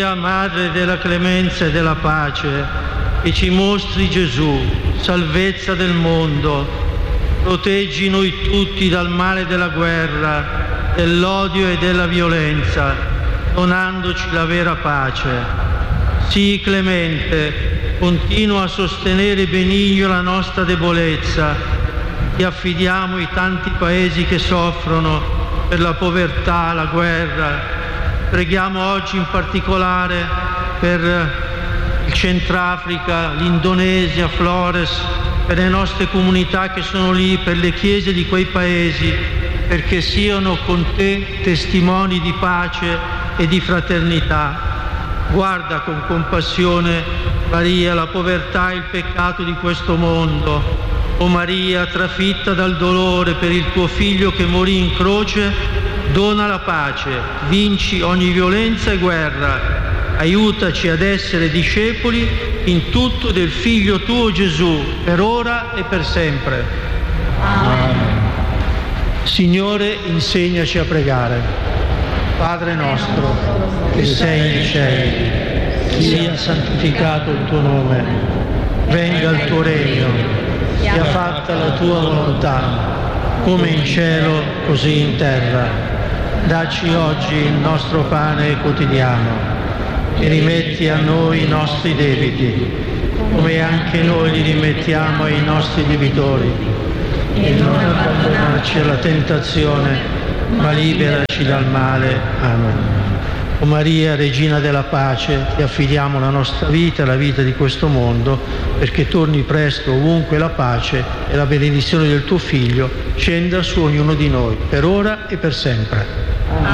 Madre della clemenza e della pace, che ci mostri Gesù, salvezza del mondo, proteggi noi tutti dal male della guerra, dell'odio e della violenza, donandoci la vera pace. Sii clemente, continua a sostenere benigno la nostra debolezza. Ti affidiamo i tanti paesi che soffrono per la povertà, la guerra. Preghiamo oggi in particolare per il Centrafrica, l'Indonesia, Flores, per le nostre comunità che sono lì, per le chiese di quei paesi, perché siano con te testimoni di pace e di fraternità. Guarda con compassione, Maria, la povertà e il peccato di questo mondo. O Maria, trafitta dal dolore per il tuo Figlio che morì in croce, dona la pace, vinci ogni violenza e guerra, aiutaci ad essere discepoli in tutto del Figlio tuo Gesù, per ora e per sempre. Amen. Signore, insegnaci a pregare. Padre nostro, che sei nei cieli, sia santificato il tuo nome, venga il tuo regno, sia fatta la tua volontà, come in cielo, così in terra. Dacci oggi il nostro pane quotidiano e rimetti a noi i nostri debiti, come anche noi li rimettiamo ai nostri debitori. E non abbandonarci alla tentazione, ma liberaci dal male. Amen. O Maria, Regina della Pace, ti affidiamo la nostra vita e la vita di questo mondo, perché torni presto ovunque la pace e la benedizione del tuo Figlio scenda su ognuno di noi, per ora e per sempre.